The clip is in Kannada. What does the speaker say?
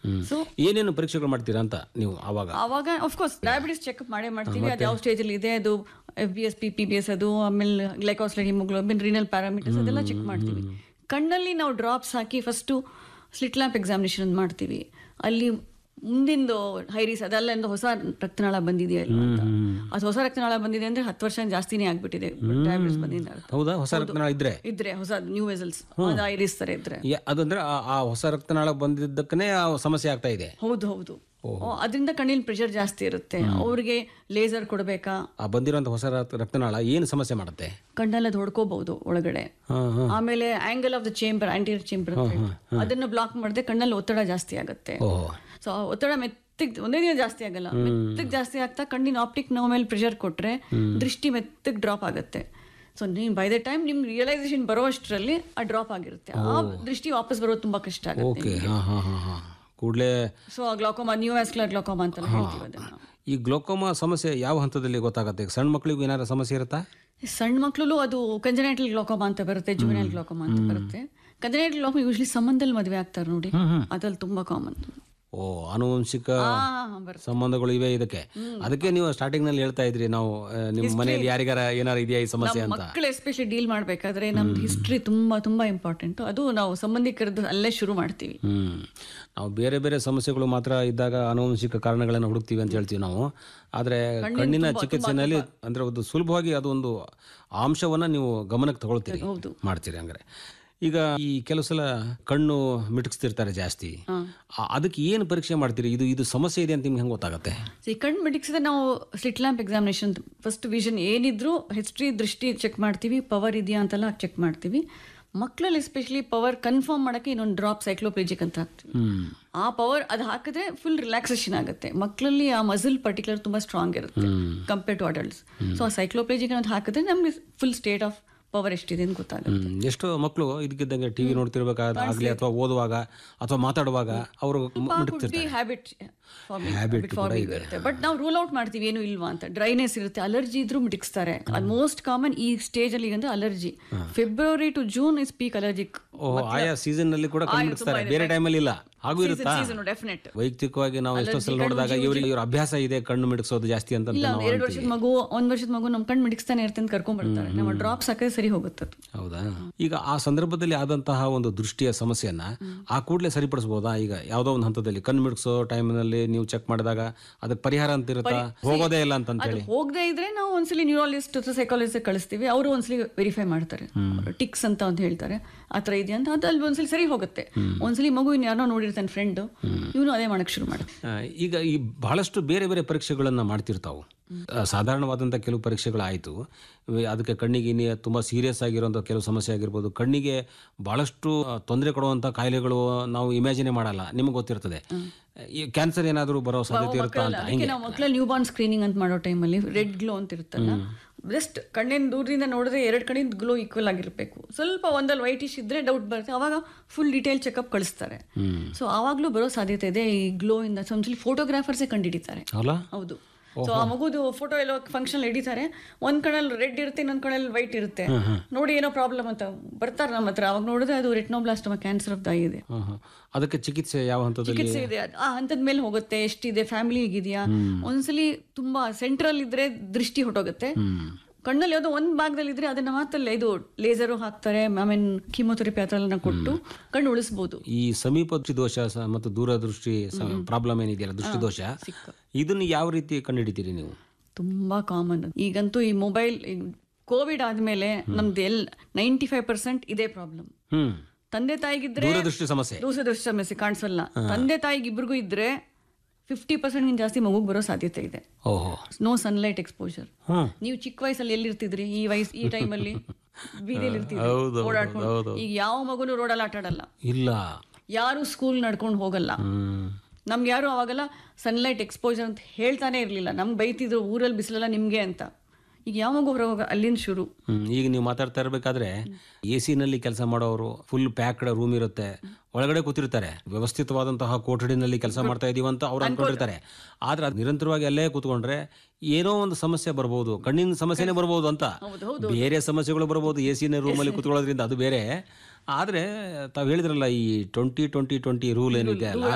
ಸೊ ಏನೇನು ಪರೀಕ್ಷೆಗಳು ಮಾಡ್ತೀರಾ ಅಂತ ನೀವು ಅವಾಗ ಅಫ್ಕೋರ್ಸ್ ಡಯಾಬಿಟಿಸ್ ಚೆಕ್ಅಪ್ ಮಾಡೇ ಮಾಡ್ತೀವಿ. ಅದು ಯಾವ ಸ್ಟೇಜಲ್ಲಿ ಇದೆ, ಅದು FBS PPBS, ಅದು ಆಮೇಲೆ ಗ್ಲೈಕೋಸ್ಲೇಟ್, ಹಿಮೋಗ್ಲೋಬಿನ್, ರೀನಲ್ ಪ್ಯಾರಾಮೀಟರ್ಸ್ ಅದೆಲ್ಲ ಚೆಕ್ ಮಾಡ್ತೀವಿ. ಕಣ್ಣಲ್ಲಿ ನಾವು ಡ್ರಾಪ್ಸ್ ಹಾಕಿ ಫಸ್ಟು ಸ್ಲಿಟ್ ಲ್ಯಾಂಪ್ ಎಕ್ಸಾಮಿನೇಷನ್ ಮಾಡ್ತೀವಿ. ಅಲ್ಲಿ ಮುಂದಿಂದು ಹೈರಿಸ್ ಅದೆಲ್ಲ ಹೊಸ ರಕ್ತನಾಳ ಬಂದಿದೆಯಾ ಇಲ್ಲ ಅಂತ. ಅದು ಹೊಸ ರಕ್ತನಾಳ ಬಂದಿದೆ ಅಂದ್ರೆ 10 ವರ್ಷ ಜಾಸ್ತಿನೇ ಆಗ್ಬಿಟ್ಟಿದೆ ಡಯಾಬಿಟಿಸ್ ಬಂದಿದೆ. ಹೌದಾ? ಹೊಸ ರಕ್ತನಾಳ ಇದ್ರೆ ಹೊಸ ನ್ಯೂ ವೆಸಲ್ಸ್ ಐರಿಸ್ ತರ ಇದ್ರೆ ಅದಂದ್ರೆ ಆ ಹೊಸ ರಕ್ತನಾಳ ಬಂದಿದ್ದಕ್ಕನೇ ಆ ಸಮಸ್ಯೆ ಆಗ್ತಾ ಇದೆ. ಹೌದು. ಅದರಿಂದ ಕಣ್ಣಿನ ಪ್ರೆಷರ್ ಜಾಸ್ತಿ ಇರುತ್ತೆ. ಅವ್ರಿಗೆ ಲೇಸರ್ ಕೊಡ್ಬೇಕಾ? ಆ ಬಂದಿರುವಂತ ಹೊಸ ರಕ್ತನಾಳ ಏನು ಸಮಸ್ಯೆ ಮಾಡುತ್ತೆ? ಕಣ್ಣೆಲ್ಲ ಹೊಡ್ಕೋಬಹುದು ಒಳಗಡೆ. ಆಮೇಲೆ angle of the chamber, anterior chamber ಅದನ್ನ ಬ್ಲಾಕ್ ಮಾಡಿದ್ರೆ ಕಣ್ಣಲ್ಲಿ ಒತ್ತಡ ಜಾಸ್ತಿ ಆಗುತ್ತೆ. ಸೊ ಒತ್ತಡ ಒಂದೇ ದಿನ ಜಾಸ್ತಿ ಆಗಲ್ಲ, ಮೆತ್ತಗ್ ಜಾಸ್ತಿ ಆಗ್ತಾ ಕಣ್ಣಿನ ಆಪ್ಟಿಕ್ ನೋವು ಮೇಲೆ ಪ್ರೆಷರ್ ಕೊಟ್ರೆ ದೃಷ್ಟಿ ಮೆತ್ತಗ್ ಡ್ರಾಪ್ ಆಗುತ್ತೆ. ಸೊ ನೀವು ಬೈ ದ ಟೈಮ್ ನಿಮ್ ರಿಯಲೈಸೇಷನ್ ಬರೋಷ್ಟರಲ್ಲಿ ಆ ಡ್ರಾಪ್ ಆಗಿರುತ್ತೆ. ಆ ದೃಷ್ಟಿ ವಾಪಸ್ ಬರೋದು ತುಂಬಾ ಕಷ್ಟ ಆಗುತ್ತೆ ಕೂಡಲೇ. So glaucoma, new vascular glaucoma ಅಂತ ಹೇಳ್ತೀವಿ ಅದನ್ನ. ಈ ಗ್ಲೋಕೋಮಾ ಸಮಸ್ಯೆ ಯಾವ ಹಂತದಲ್ಲಿ ಗೊತ್ತಾಗುತ್ತೆ? ಸಣ್ಣ ಮಕ್ಕಳಿಗೂ ಏನಾದ್ರು ಸಮಸ್ಯೆ ಇರುತ್ತಾ? ಸಣ್ಣ ಮಕ್ಕಳು ಅದು ಕಂಜನೈಟಲ್ ಗ್ಲಾಕೋಮಾ ಅಂತ ಬರುತ್ತೆ, ಜುವೆನೈಲ್ ಗ್ಲಾಕೋಮಾ ಅಂತ ಬರುತ್ತೆ. ಕಂಜನೈಟಲ್ ಗ್ಲಾಕೋಮಾ ಯೂಶಲಿ ಸಂಬಂಧದಲ್ಲಿ ಮದುವೆ ಆಗ್ತಾರೆ ನೋಡಿ, ಅದ್ರಲ್ಲಿ ತುಂಬಾ ಕಾಮನ್. ಆನುವಂಶಿಕ ಸಂಬಂಧಗಳು ಇವೆ ಇದಕ್ಕೆ. ಅದಕ್ಕೆ ನೀವು ಸ್ಟಾರ್ಟಿಂಗ್ ನಲ್ಲಿ ಹೇಳ್ತಾ ಇದ್ರಿ, ನಾವು ನಿಮ್ಮ ಮನೆಯಲ್ಲಿ ಯಾರಿಗಾರ ಏನಾರು ಇದೆಯಾ ಈ ಸಮಸ್ಯೆ ಅಂತ. ಮಕ್ಕಳು ಎಸ್ಪೆಷಲಿ ಡೀಲ್ ಮಾಡ್ಬೇಕಾದ್ರೆ ನಮ್ದು ಹಿಸ್ಟ್ರಿ ತುಂಬಾ ಇಂಪಾರ್ಟೆಂಟ್. ಅದು ನಾವು ಸಂಬಂಧಿಕರದ್ದು ಅಲ್ಲೇ ಶುರು ಮಾಡ್ತೀವಿ. ನಾವು ಬೇರೆ ಬೇರೆ ಸಮಸ್ಯೆಗಳು ಮಾತ್ರ ಇದ್ದಾಗ ಆನುವಂಶಿಕ ಕಾರಣಗಳನ್ನು ಹುಡುಕ್ತೀವಿ ಅಂತ ಹೇಳ್ತೀವಿ ನಾವು. ಆದ್ರೆ ಕಣ್ಣಿನ ಚಿಕಿತ್ಸೆನಲ್ಲಿ ಅಂದ್ರೆ ಒಂದು ಸುಲಭವಾಗಿ ಅದೊಂದು ಅಂಶವನ್ನ ನೀವು ಗಮನಕ್ಕೆ ತಗೊಳ್ತೀರಿ, ಮಾಡ್ತೀರಿ. ಹಂಗಾರೆ ಈಗ ಈ ಕೆಲವು ಸಲ ಕಣ್ಣು ಮಿಟುಕಿಸ್ತಿರ್ತಾರೆ ಜಾಸ್ತಿ, ಅದಕ್ಕೆ ಏನು ಪರೀಕ್ಷೆ ಮಾಡ್ತೀರಿ? ಇದು ಸಮಸ್ಯೆ ಇದೆ ಅಂತ ನಿಮ್ಗೆ ಹೆಂಗೆ ಗೊತ್ತಾಗುತ್ತೆ? ಕಣ್ಣು ಮಿಟುಕಿಸಿದ್ರೆ ನಾವು slit lamp examination first vision ಏನಿದ್ರು ಹಿಸ್ಟ್ರಿ, ದೃಷ್ಟಿ ಚೆಕ್ ಮಾಡ್ತೀವಿ, ಪವರ್ ಇದೆಯಾ ಅಂತೆಲ್ಲ ಚೆಕ್ ಮಾಡ್ತೀವಿ. ಮಕ್ಕಳಲ್ಲಿ ಎಸ್ಪೆಷಲಿ ಪವರ್ ಕನ್ಫರ್ಮ್ ಮಾಡೋಕ್ಕೆ ಇನ್ನೊಂದು ಡ್ರಾಪ್ ಸೈಕ್ಲೋಪ್ಲೇಜಿಕ್ ಅಂತ ಹಾಕ್ತೀವಿ. ಆ ಪವರ್ ಅದು ಹಾಕಿದ್ರೆ ಫುಲ್ ರಿಲ್ಯಾಕ್ಸೇಷನ್ ಆಗುತ್ತೆ. ಮಕ್ಕಳಲ್ಲಿ ಆ ಮಸಲ್ ಪರ್ಟಿಕ್ಯುಲರ್ ತುಂಬಾ ಸ್ಟ್ರಾಂಗ್ ಇರುತ್ತೆ ಕಂಪೇರ್ ಟು ಅಡಲ್ಟ್ಸ್. ಸೊ ಆ ಸೈಕ್ಲೋಪ್ಲೇಜಿಕ್ ಅಂತ ಹಾಕಿದ್ರೆ ನಮ್ಗೆ ಫುಲ್ ಸ್ಟೇಟ್ ಆಫ್ ಪವರ್ ಎಷ್ಟಿದೆ ಅಂತ ಗೊತ್ತಾಗುತ್ತೆ. ಎಷ್ಟೋ ಮಕ್ಕಳು ಇದಕ್ಕಿದ್ದಂಗೆ ಟಿವಿ ನೋಡ್ತಿರ್ಬೇಕಾಗಲಿ ಅಥವಾ ಓದುವಾಗ ಅಥವಾ ಮಾತಾಡುವಾಗ ಅವರು ಹ್ಯಾಬಿಟ್ ಇರುತ್ತೆ. ಬಟ್ ನಾವು ರೂಲ್ ಔಟ್ ಮಾಡ್ತೀವಿ ಏನು ಇಲ್ವಾ ಅಂತ. ಡ್ರೈನೆಸ್ ಇರುತ್ತೆ, ಅಲರ್ಜಿ ಇದ್ರೂ ಮಿಟುಕಿಸ್ತಾರೆ. ಮೋಸ್ಟ್ ಕಾಮನ್ ಈ ಸ್ಟೇಜ್ ಅಲ್ಲಿ ಅಂದ್ರೆ allergy. February to June is peak allergic. ಆಯಾ ಸೀಸನ್ ನಲ್ಲಿ ಕೂಡ ಮಿಟುಕಿಸ್ತಾರೆ, ಬೇರೆ ಟೈಮಲ್ಲಿ ಇಲ್ಲ. ಹಾಗೂ ಇರುತ್ತಾ? ವೈಯಕ್ತಿಕವಾಗಿ ನಾವು ಎಷ್ಟೋ ಸಲ ನೋಡಿದಾಗ ಇವ್ರ ಅಭ್ಯಾಸ ಇದೆ ಕಣ್ಣು ಮಿಟುಕಿಸೋದು ಜಾಸ್ತಿ ಅಂತ. 2 ವರ್ಷದ ಮಗು, 1 ವರ್ಷದ ಮಗು ನಮ್ ಕಣ್ಣು ಮಿಟುಕಿಸ್ತಾನೆ ಇರುತ್ತೆ ಅಂತ ಕರ್ಕೊಂಡ್ ಬರ್ತಾರೆ. ನಮ್ಮ ಡ್ರಾಪ್ಸ್ ಹಾಕಿದ್ರೆ ಸರಿ ಹೋಗುತ್ತೆ. ಹೌದಾ? ಈಗ ಆ ಸಂದರ್ಭದಲ್ಲಿ ಆದಂತಹ ಒಂದು ದೃಷ್ಟಿಯ ಸಮಸ್ಯೆಯನ್ನ ಆ ಕೂಡಲೇ ಸರಿಪಡಿಸಬಹುದಾ? ಈಗ ಯಾವ್ದೋ ಒಂದು ಹಂತದಲ್ಲಿ ಕಣ್ಣು ಮಿಟುಕಿಸೋ ಟೈಮ್ ನಲ್ಲಿ ನೀವು ಚೆಕ್ ಮಾಡಿದಾಗ ಅದಕ್ಕೆ ಪರಿಹಾರ ಅಂತ ಇರುತ್ತಾ? ಹೋಗೋದೇ ಇಲ್ಲ ಅಂತ ಹೇಳಿ ಹೋಗದೆ ಇದ್ರೆ ನಾವು ಒಂದ್ಸಲಿ ನ್ಯೂರಾಲಜಿಸ್ಟ್ ಅಥವಾ ಸೈಕಾಲಜಿಸ್ಟ್ ಕಳಿಸ್ತೀವಿ. ಅವರು ಒಂದ್ಸಲಿ ವೆರಿಫೈ ಮಾಡ್ತಾರೆ, ಟಿಕ್ಸ್ ಅಂತ ಹೇಳ್ತಾರೆ, ಆತರ ಇದೆಯಾ ಅಂತ. ಅದಲ್ಲಿ ಒಂದ್ಸಲಿ ಸರಿ ಹೋಗುತ್ತೆ. ಒಂದ್ಸಲಿ ಮಗು ಯಾರೋ ನೋಡಿರ್ತಾನೆ ಫ್ರೆಂಡ್, ಇವನು ಅದೇ ಮಾಡಕ್ ಶುರು ಮಾಡಿ. ಈಗ ಈ ಬಹಳಷ್ಟು ಬೇರೆ ಬೇರೆ ಪರೀಕ್ಷೆಗಳನ್ನ ಮಾಡ್ತಿರ್ತಾವು. ಸಾಧಾರಣವಾದಂಥ ಕೆಲವು ಪರೀಕ್ಷೆಗಳಾಯಿತು, ಅದಕ್ಕೆ ಕಣ್ಣಿಗೆ ತುಂಬ ಸೀರಿಯಸ್ ಆಗಿರುವಂಥ ಕೆಲವು ಸಮಸ್ಯೆ ಆಗಿರ್ಬೋದು, ಕಣ್ಣಿಗೆ ಭಾಳಷ್ಟು ತೊಂದರೆ ಕೊಡುವಂಥ ಕಾಯಿಲೆಗಳು ನಾವು ಇಮ್ಯಾಜಿನೇ ಮಾಡಲ್ಲ, ನಿಮ್ಗೆ ಗೊತ್ತಿರ್ತದೆ. ಈ ಕ್ಯಾನ್ಸರ್ ಏನಾದರೂ ಬರೋ ಸಾಧ್ಯತೆ ಇರುತ್ತಾ ಅಂತ. ನಾವು ಮಕ್ಕಳಲ್ಲಿ ನ್ಯೂ ಬಾರ್ನ್ ಸ್ಕ್ರೀನಿಂಗ್ ಅಂತ ಮಾಡೋ ಟೈಮಲ್ಲಿ ರೆಡ್ ಗ್ಲೋ ಅಂತ ಇರುತ್ತಲ್ಲ, ಜಸ್ಟ್ ಕಣ್ಣಿನ ದೂರದಿಂದ ನೋಡಿದ್ರೆ 2 ಕಣ್ಣಿನ ಗ್ಲೋ ಈಕ್ವಲ್ ಆಗಿರಬೇಕು. ಸ್ವಲ್ಪ ಒಂದಲ್ಲಿ ವೈಟಿಶ್ ಇದ್ರೆ ಡೌಟ್ ಬರುತ್ತೆ, ಅವಾಗ ಫುಲ್ ಡೀಟೇಲ್ ಚೆಕಪ್ ಕಳಿಸ್ತಾರೆ. ಸೊ ಆವಾಗಲೂ ಬರೋ ಸಾಧ್ಯತೆ ಇದೆ ಈ ಗ್ಲೋ ಇಂದ. ಒಂದ್ಸಲಿ ಫೋಟೋಗ್ರಾಫರ್ಸೇ ಕಂಡುಹಿಡಿತಾರೆ. ಹೌದು. ಸೊ ಆ ಮಗುದು ಫೋಟೋ ಎಲ್ಲೋ ಫಂಕ್ಷನ್ ಹಿಡಿತಾರೆ, ಒಂದ್ ಕಣ್ಣಲ್ಲಿ ರೆಡ್ ಇರುತ್ತೆ, ಇನ್ನೊಂದ್ ಕಣ್ಣಲ್ಲಿ ವೈಟ್ ಇರುತ್ತೆ, ನೋಡಿ ಏನೋ ಪ್ರಾಬ್ಲಮ್ ಅಂತ ಬರ್ತಾರೆ ನಮ್ಮ ಹತ್ರ. ಅವಾಗ ನೋಡಿದ್ರೆ ಅದು retinoblastoma, cancer of the I ಇದೆ. ಅದಕ್ಕೆ ಚಿಕಿತ್ಸೆ ಯಾವ ಹಂತದಲ್ಲಿ? ಚಿಕಿತ್ಸೆ ಇದೆ, ಆ ಹಂತದ ಮೇಲೆ ಹೋಗುತ್ತೆ, ಎಷ್ಟಿದೆ, ಫ್ಯಾಮಿಲಿ ಹೇಗಿದೆಯಾ. ಒಂದ್ಸಲಿ ತುಂಬಾ ಸೆಂಟ್ರಲ್ ಇದ್ರೆ ದೃಷ್ಟಿ ಹೊಟ್ಟೋಗುತ್ತೆ. ಕಣ್ಣಲ್ಲಿ ಯಾವುದೋ ಒಂದ್ ಭಾಗದಲ್ಲಿ ಇದ್ರೆ ಅದನ್ನ ಮಾತ್ರ ಇದು ಲೇಸರು ಹಾಕ್ತಾರೆ, ಆಮೇಲೆ ಕೀಮೋಥೆರಪಿ ಅದೆಲ್ಲ ಕೊಟ್ಟು ಕಣ್ಣು ಉಳಿಸಬಹುದು. ಈ ಸಮೀಪ ದೃಷ್ಟಿ ದೋಷ ಮತ್ತು ದೂರದೃಷ್ಟಿ ಪ್ರಾಬ್ಲಮ್ ಏನಿದೆಯಲ್ಲ, ದೃಷ್ಟಿ ದೋಷ, ಇದನ್ನ ಯಾವ ರೀತಿ ಕಂಡುಹಿಡಿತೀರಿ ನೀವು? ತುಂಬಾ ಕಾಮನ್ ಈಗಂತೂ. ಈ ಮೊಬೈಲ್ ಕೋವಿಡ್ ಆದ್ಮೇಲೆ ನಮ್ದು 95% ಇದೇ ಪ್ರಾಬ್ಲಮ್. ತಂದೆ ತಾಯಿಗಿದ್ರೆ ದೂರದೃಷ್ಟಿ ಸಮಸ್ಯೆ ಕಾಣಿಸಲ್ಲ, ತಂದೆ ತಾಯಿಗಿಬ್ರಿಗೂ ಇದ್ರೆ 50% ಜಾಸ್ತಿ ಮಗುಗ್ ಬರೋ ಸಾಧ್ಯತೆ ಇದೆ. No sunlight exposure. ನೀವು ಚಿಕ್ಕ ವಯಸ್ಸಲ್ಲಿ ಎಲ್ಲಿರ್ತಿದ್ರಿ? ಈ ಟೈಮಲ್ಲಿ ಬೀದಿಯಲ್ಲಿ ಇರ್ತಿದ್ರಿ ಓಡಾಡ್ಕೊಂಡು. ಈಗ ಯಾವ ಮಗುನು ರೋಡಲ್ಲಿ ಆಟ ಆಡಲ್ಲ, ಇಲ್ಲ ಯಾರು ಸ್ಕೂಲ್ ನಡ್ಕೊಂಡು ಹೋಗಲ್ಲ. ನಮ್ಗೆ ಯಾರು ಅವಾಗೆಲ್ಲ ಸನ್ಲೈಟ್ ಎಕ್ಸ್ಪೋಜರ್ ಅಂತ ಹೇಳ್ತಾನೆ ಇರ್ಲಿಲ್ಲ. ನಮ್ಗೆ ಬೈತಿದ್ರು ಊರಲ್ಲಿ ಬಿಸಿಲಲ್ಲ ನಿಮ್ಗೆ ಅಂತ. ಈಗ ಯಾವ ಮಗು ಹೊರಗೆ ಅಲ್ಲಿಂದ ಶುರು. ಈಗ ನೀವು ಮಾತಾಡ್ತಾ ಇರ್ಬೇಕಾದ್ರೆ AC ನಲ್ಲಿ ಕೆಲಸ ಮಾಡೋರು, ಫುಲ್ ಪ್ಯಾಕ್ಡ್ ರೂಮ್ ಇರುತ್ತೆ, ಒಳಗಡೆ ಕೂತಿರ್ತಾರೆ, ವ್ಯವಸ್ಥಿತವಾದಂತಹ ಕೊಠಡಿನಲ್ಲಿ ಕೆಲಸ ಮಾಡ್ತಾ ಇದೀವಿ ಅಂತ ಅವ್ರು ಅನ್ಕೊಂಡಿರ್ತಾರೆ. ಆದ್ರೆ ಅದು ನಿರಂತರವಾಗಿ ಅಲ್ಲೇ ಕೂತ್ಕೊಂಡ್ರೆ ಏನೋ ಒಂದು ಸಮಸ್ಯೆ ಬರ್ಬೋದು, ಕಣ್ಣಿನ ಸಮಸ್ಯೆನೇ ಬರ್ಬೋದು ಅಂತ. ಬೇರೆ ಸಮಸ್ಯೆಗಳು ಬರ್ಬೋದು AC ರೂಮಲ್ಲಿ ಕೂತ್ಕೊಳ್ಳೋದ್ರಿಂದ, ಅದು ಬೇರೆ. ಆದ್ರೆ ತಾವು ಹೇಳಿದ್ರಲ್ಲ ಈ 20-20-20 ರೂಲ್ ಏನಿದೆ ಅಲ್ಲ,